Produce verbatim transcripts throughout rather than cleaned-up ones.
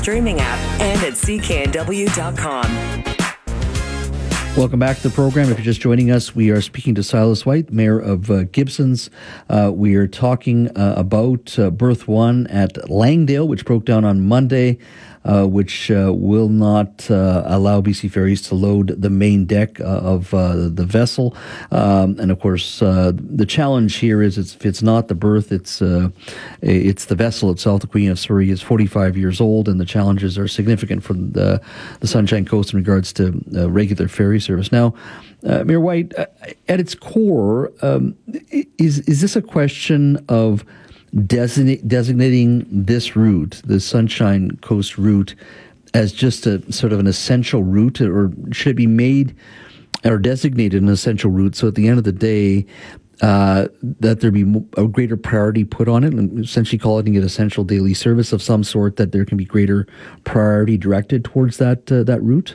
streaming app and at c k n w dot com. Welcome back to the program. If you're just joining us, we are speaking to Silas White, Mayor of uh, Gibsons. Uh, we are talking uh, about uh, Berth one at Langdale, which broke down on Monday, uh, which uh, will not uh, allow B C Ferries to load the main deck uh, of uh, the vessel. Um, and of course, uh, the challenge here is it's, if it's not the berth, it's uh, it's the vessel itself. The Queen of Surrey is forty-five years old, and the challenges are significant for the, the Sunshine Coast in regards to uh, regular ferry service. Now, uh, Mayor White, uh, at its core, um, is is this a question of designate, designating this route, the Sunshine Coast route, as just a sort of an essential route, or should it be made or designated an essential route so at the end of the day uh, that there be a greater priority put on it, and essentially calling it essential daily service of some sort, that there can be greater priority directed towards that uh, that route?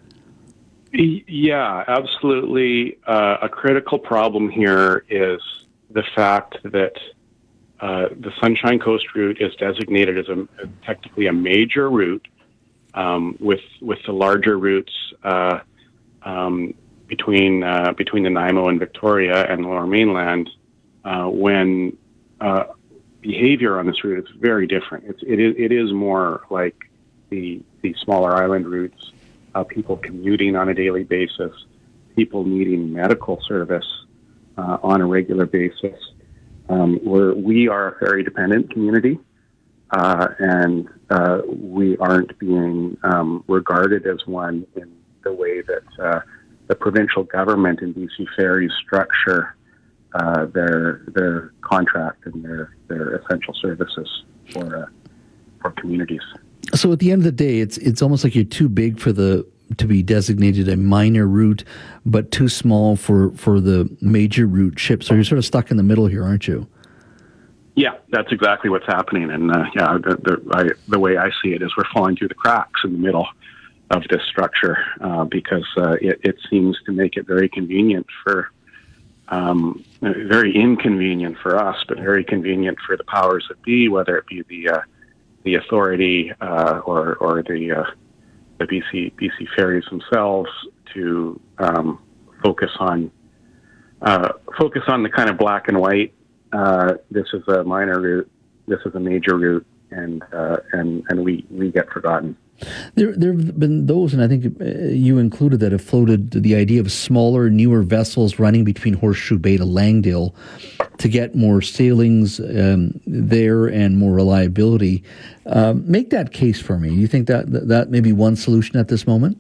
Yeah, absolutely. Uh, a critical problem here is the fact that uh, the Sunshine Coast route is designated as a, technically a major route, um, with with the larger routes uh, um, between uh, between the Nanaimo and Victoria and the Lower Mainland, uh, when uh, behavior on this route is very different. It's, it is it is more like the the smaller island routes. Uh, people commuting on a daily basis, people needing medical service uh, on a regular basis. Um, we're, we are a ferry-dependent community, uh, and uh, we aren't being um, regarded as one in the way that uh, the provincial government and B C Ferries structure uh, their their contract and their, their essential services for uh, for communities. So at the end of the day, it's it's almost like you're too big for the to be designated a minor route, but too small for, for the major route ship. So you're sort of stuck in the middle here, aren't you? Yeah, that's exactly what's happening. And uh, yeah, the, the, I, the way I see it is we're falling through the cracks in the middle of this structure uh, because uh, it, it seems to make it very convenient for, um, very inconvenient for us, but very convenient for the powers that be, whether it be the uh, the authority uh, or or the uh, the B C B C Ferries themselves to um, focus on uh, focus on the kind of black and white. Uh, this is a minor route. This is a major route, and uh, and and we, we get forgotten. There there have been those, and I think uh, you included, that have floated the idea of smaller, newer vessels running between Horseshoe Bay to Langdale to get more sailings um, there and more reliability. Um, make that case for me. You think that that may be one solution at this moment?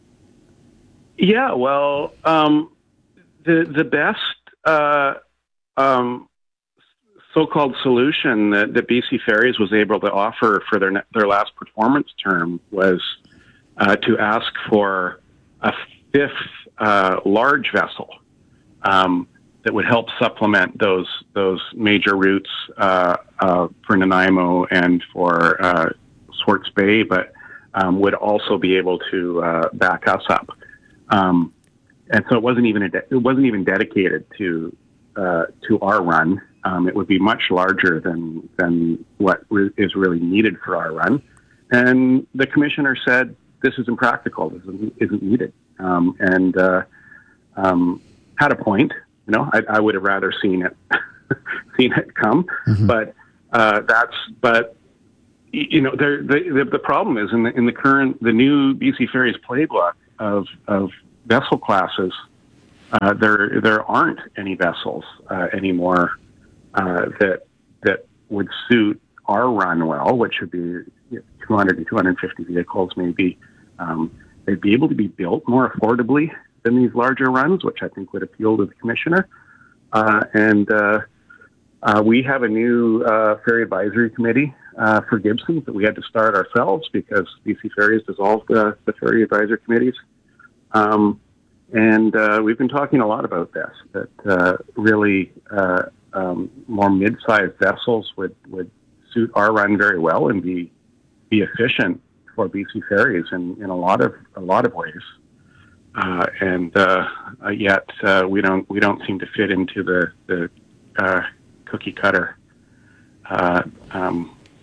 Yeah, well, um, the the best uh, um, so-called solution that, that B C Ferries was able to offer for their their last performance term was uh, to ask for a fifth uh, large vessel um, that would help supplement those those major routes uh, uh, for Nanaimo and for uh, Swartz Bay, but um, would also be able to uh, back us up. Um, and so it wasn't even a de- it wasn't even dedicated to uh, to our run. Um, it would be much larger than than what re- is really needed for our run. And the commissioner said this is impractical. This isn't, isn't needed. Um, and uh, um, had a point. You know, I, I would have rather seen it seen it come. Mm-hmm. But uh, that's but you know there, the the problem is in the in the current the new B C Ferries playbook of of vessel classes. Uh, there there aren't any vessels uh, anymore. Uh, that that would suit our run well, which would be two hundred to two hundred fifty vehicles maybe. Um, they'd be able to be built more affordably than these larger runs, which I think would appeal to the commissioner. Uh, and uh, uh, we have a new uh, ferry advisory committee uh, for Gibsons that we had to start ourselves because B C Ferries dissolved uh, the ferry advisory committees. Um, and uh, we've been talking a lot about this, that uh, really... Uh, Um, more mid-sized vessels would, would suit our run very well and be be efficient for B C Ferries in, in a lot of a lot of ways. Uh, and uh, yet uh, we don't we don't seem to fit into the the uh, cookie cutter uh, um,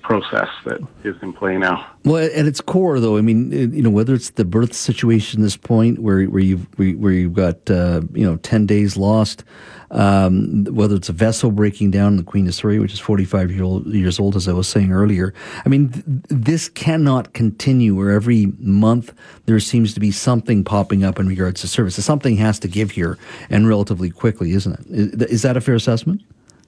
process that is in play now. Well, at its core, though, I mean, it, you know, whether it's the berth situation, this point where where you've where you've got uh, you know ten days lost, um, whether it's a vessel breaking down in the Queen of Surrey, which is forty-five year old, years old, as I was saying earlier. I mean, th- this cannot continue where every month there seems to be something popping up in regards to services. Something has to give here, and relatively quickly, isn't it? Is, is that a fair assessment?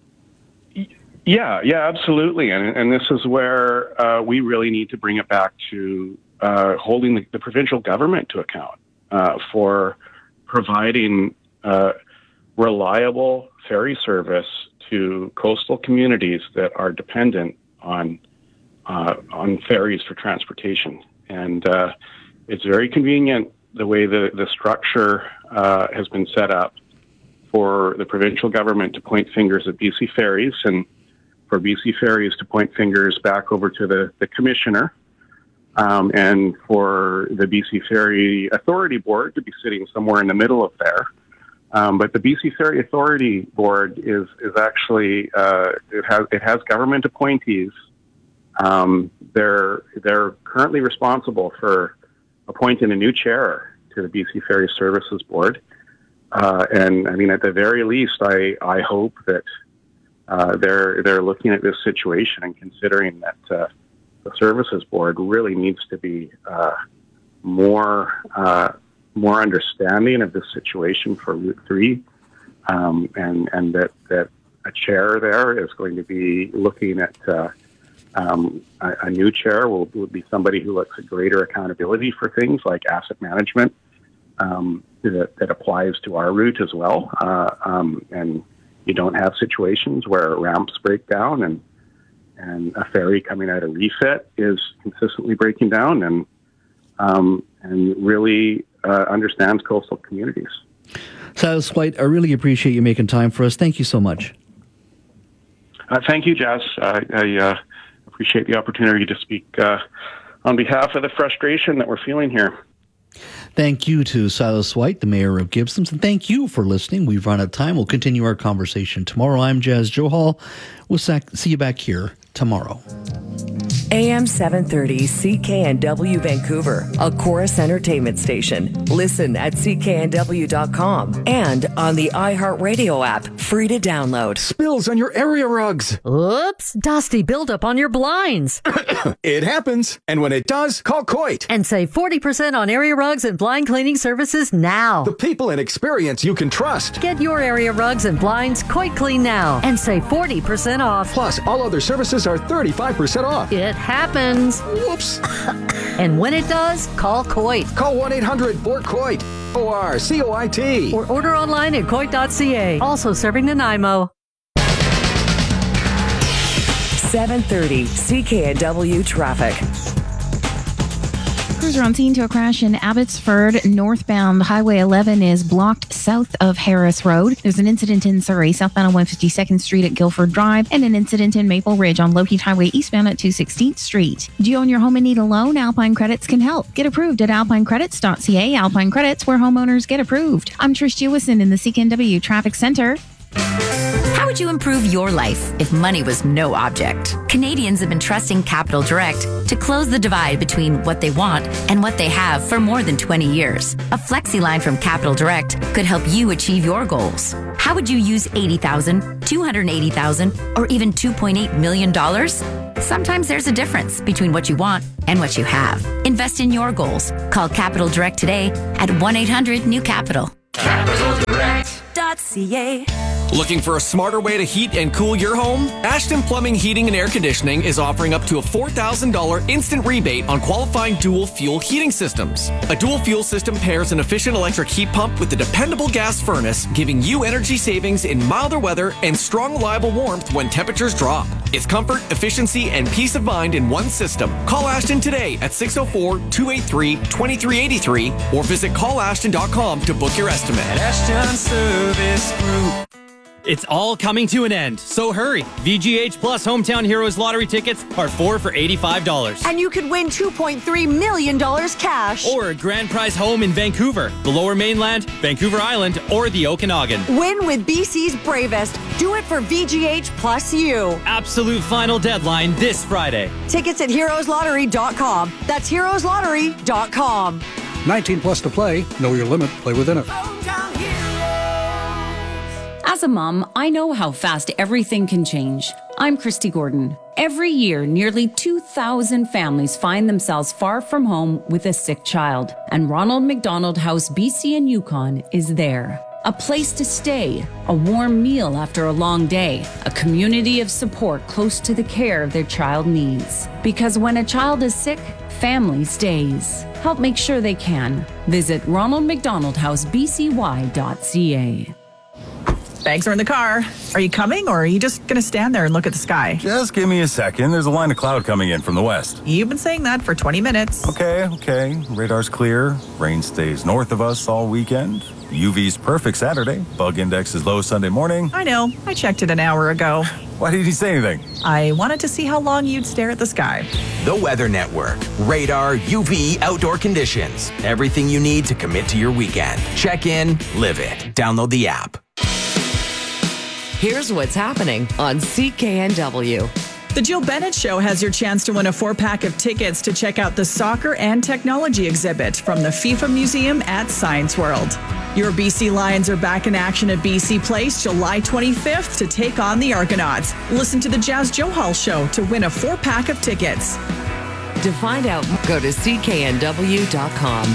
Yeah, yeah, absolutely. And and this is where uh, we really need to bring it back to uh, holding the, the provincial government to account uh, for providing uh, reliable ferry service to coastal communities that are dependent on uh, on ferries for transportation. And uh, it's very convenient the way the, the structure uh, has been set up for the provincial government to point fingers at B C Ferries and for B C Ferries to point fingers back over to the, the commissioner, um, and for the B C Ferry Authority Board to be sitting somewhere in the middle of there. Um, but the B C Ferry Authority Board is is actually uh, it has it has government appointees. Um, they're they're currently responsible for appointing a new chair to the B C Ferry Services Board, uh, and I mean at the very least, I I hope that. Uh, they're they're looking at this situation and considering that uh, the services board really needs to be uh, more uh, more understanding of this situation for Route Three, um, and and that, that a chair there is going to be looking at uh, um, a, a new chair will, will be somebody who looks at greater accountability for things like asset management um, that that applies to our route as well, uh, um, and. You don't have situations where ramps break down and and a ferry coming out of refit is consistently breaking down and um, and really uh, understands coastal communities. Silas White, I really appreciate you making time for us. Thank you so much. Uh, thank you, Jazz. Uh, I uh, appreciate the opportunity to speak uh, on behalf of the frustration that we're feeling here. Thank you to Silas White, the mayor of Gibsons, and thank you for listening. We've run out of time. We'll continue our conversation tomorrow. I'm Jazz Johal. We'll see you back here tomorrow. A M seven thirty C K N W Vancouver, a Chorus Entertainment station. Listen at C K N W dot com and on the iHeartRadio app, free to download. Spills on your area rugs. Oops, dusty buildup on your blinds. It happens, and when it does, call Coit. And save forty percent on area rugs and blind cleaning services now. The people and experience you can trust. Get your area rugs and blinds Coit Clean now and save forty percent off. Plus, all other services are thirty-five percent off. It happens. Whoops. And when it does, call Coit. Call one eight hundred four COIT. O R C O I T. Or order online at coit dot c a. Also serving Nanaimo. seven thirty C K N W traffic. Crews are on scene to a crash in Abbotsford. Northbound Highway eleven is blocked south of Harris Road. There's an incident in Surrey, southbound on one hundred fifty-second Street at Guilford Drive, and an incident in Maple Ridge on Lougheed Highway eastbound at two hundred sixteenth Street. Do you own your home and need a loan? Alpine Credits can help. Get approved at alpine credits dot c a. Alpine Credits, where homeowners get approved. I'm Trish Jewison in the C K N W Traffic Center. How would you improve your life if money was no object? Canadians have been trusting Capital Direct to close the divide between what they want and what they have for more than twenty years. A flexi line from Capital Direct could help you achieve your goals. How would you use eighty thousand dollars, two hundred eighty thousand dollars, or even two point eight million dollars? Sometimes there's a difference between what you want and what you have. Invest in your goals. Call Capital Direct today at one eight hundred new capital. capital direct dot c a. Looking for a smarter way to heat and cool your home? Ashton Plumbing, Heating and Air Conditioning is offering up to a four thousand dollars instant rebate on qualifying dual fuel heating systems. A dual fuel system pairs an efficient electric heat pump with a dependable gas furnace, giving you energy savings in milder weather and strong, reliable warmth when temperatures drop. It's comfort, efficiency, and peace of mind in one system. Call Ashton today at six oh four, two eight three, two three eight three or visit call ashton dot com to book your estimate. Ashton Service Group. It's all coming to an end, so hurry. V G H Plus Hometown Heroes Lottery tickets are four for eighty-five dollars. And you could win two point three million dollars cash. Or a grand prize home in Vancouver, the Lower Mainland, Vancouver Island, or the Okanagan. Win with B C's bravest. Do it for V G H Plus U. Absolute final deadline this Friday. Tickets at heroes lottery dot com. That's heroes lottery dot com. nineteen plus to play. Know your limit. Play within it. As a mom, I know how fast everything can change. I'm Christy Gordon. Every year, nearly two thousand families find themselves far from home with a sick child. And Ronald McDonald House B C and Yukon is there. A place to stay, a warm meal after a long day, a community of support close to the care their child needs. Because when a child is sick, family stays. Help make sure they can. Visit ronald mcdonald house b c y dot c a. Bags are in the car. Are you coming, or are you just going to stand there and look at the sky? Just give me a second. There's a line of cloud coming in from the west. You've been saying that for twenty minutes. Okay, okay. Radar's clear. Rain stays north of us all weekend. U V's perfect Saturday. Bug index is low Sunday morning. I know. I checked it an hour ago. Why did he say anything? I wanted to see how long you'd stare at the sky. The Weather Network. Radar, U V, outdoor conditions. Everything you need to commit to your weekend. Check in, live it. Download the app. Here's what's happening on C K N W. The Jill Bennett Show has your chance to win a four-pack of tickets to check out the soccer and technology exhibit from the FIFA Museum at Science World. Your B C Lions are back in action at B C Place July twenty-fifth to take on the Argonauts. Listen to the Jazz Joe Hall Show to win a four-pack of tickets. To find out, go to c k n w dot com.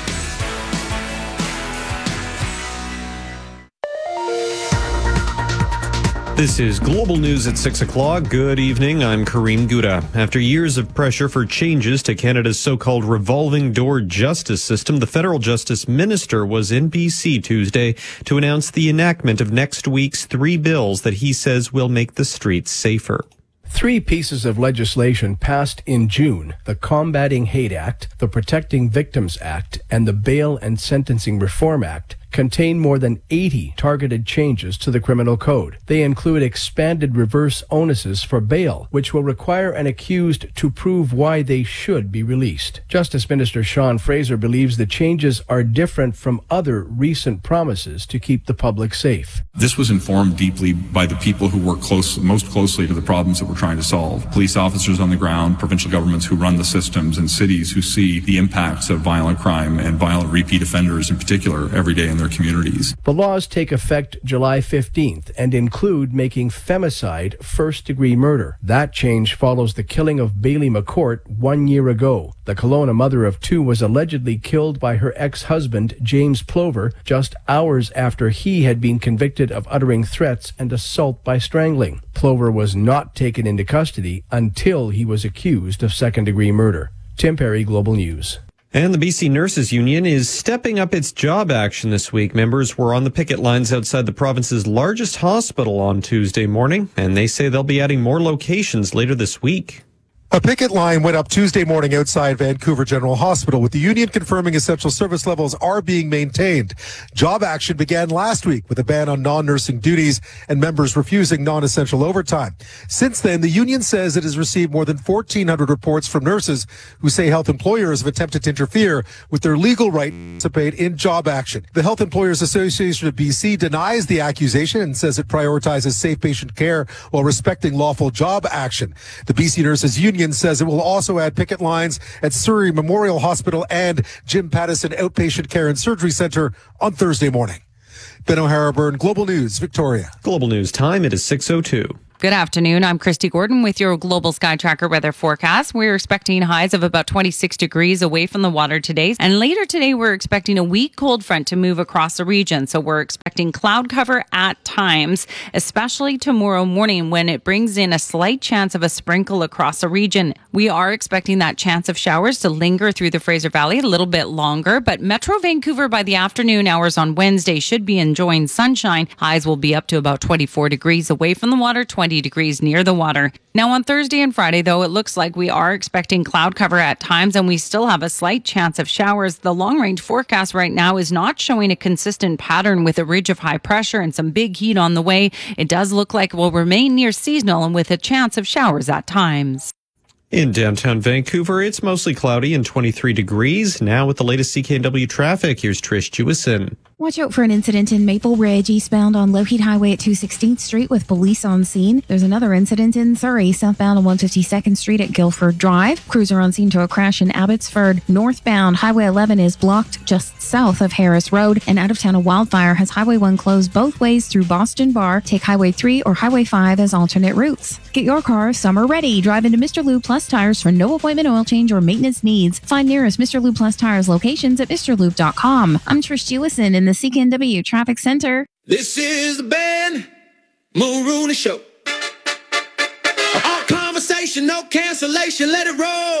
This is Global News at six o'clock. Good evening. I'm Kareem Gouda. After years of pressure for changes to Canada's so-called revolving door justice system, the federal justice minister was in B C Tuesday to announce the enactment of next week's three bills that he says will make the streets safer. Three pieces of legislation passed in June: the Combating Hate Act, the Protecting Victims Act, and the Bail and Sentencing Reform Act, contain more than eighty targeted changes to the criminal code. They include expanded reverse onuses for bail, which will require an accused to prove why they should be released. Justice Minister Sean Fraser believes the changes are different from other recent promises to keep the public safe. This was informed deeply by the people who work close, most closely to the problems that we're trying to solve. Police officers on the ground, provincial governments who run the systems, and cities who see the impacts of violent crime and violent repeat offenders in particular every day in their communities. The laws take effect July fifteenth and include making femicide first-degree murder. That change follows the killing of Bailey McCourt one year ago. The Kelowna mother of two was allegedly killed by her ex-husband, James Plover, just hours after he had been convicted of uttering threats and assault by strangling. Plover was not taken into custody until he was accused of second-degree murder. Tim Perry, Global News. And the B C Nurses Union is stepping up its job action this week. Members were on the picket lines outside the province's largest hospital on Tuesday morning, and they say they'll be adding more locations later this week. A picket line went up Tuesday morning outside Vancouver General Hospital, with the union confirming essential service levels are being maintained. Job action began last week with a ban on non-nursing duties and members refusing non-essential overtime. Since then, the union says it has received more than fourteen hundred reports from nurses who say health employers have attempted to interfere with their legal right to participate in job action. The Health Employers Association of B C denies the accusation and says it prioritizes safe patient care while respecting lawful job action. The B C Nurses Union says it will also add picket lines at Surrey Memorial Hospital and Jim Pattison Outpatient Care and Surgery Center on Thursday morning. Ben O'Hara Byrne, Global News, Victoria. Global News time, it is six oh two. Good afternoon. I'm Christy Gordon with your Global Sky Tracker weather forecast. We're expecting highs of about twenty-six degrees away from the water today. And later today, we're expecting a weak cold front to move across the region. So we're expecting cloud cover at times, especially tomorrow morning when it brings in a slight chance of a sprinkle across the region. We are expecting that chance of showers to linger through the Fraser Valley a little bit longer. But Metro Vancouver by the afternoon hours on Wednesday should be enjoying sunshine. Highs will be up to about twenty-four degrees away from the water, twenty twenty degrees near the water. Now on Thursday and Friday, though, it looks like we are expecting cloud cover at times, and we still have a slight chance of showers. The long-range forecast right now is not showing a consistent pattern with a ridge of high pressure and some big heat on the way. It does look like it will remain near seasonal and with a chance of showers at times. In downtown Vancouver, it's mostly cloudy and twenty-three degrees. Now with the latest C K N W traffic, here's Trish Jewison. Watch out for an incident in Maple Ridge, eastbound on Lougheed Highway at two sixteenth Street with police on scene. There's another incident in Surrey, southbound on one fifty-second Street at Guilford Drive. Crews are on scene to a crash in Abbotsford. Northbound, Highway eleven is blocked just south of Harris Road. And out of town, a wildfire has Highway one closed both ways through Boston Bar. Take Highway three or Highway five as alternate routes. Get your car summer ready. Drive into Mister Lube Plus Tires for no appointment oil change or maintenance needs. Find nearest Mister Lube Plus Tires locations at Mr Lube dot com. I'm Trish Jewison in the C K N W Traffic Center. This is the band, Mulrooney Show. All conversation, no cancellation, let it roll.